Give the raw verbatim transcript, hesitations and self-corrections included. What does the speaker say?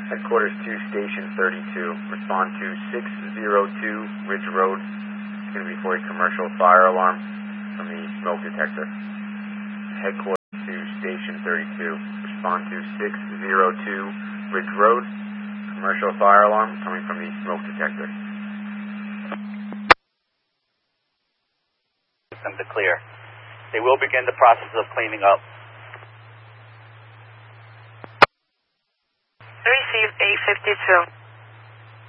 Headquarters to Station thirty-two. Respond to six zero two Ridge Road. It's going to be for a commercial fire alarm from the smoke detector. Headquarters to Station thirty-two. Respond to six zero two Ridge Road. Commercial fire alarm coming from the smoke detector. Them to clear. They will begin the process of cleaning up. Receive A fifty-two.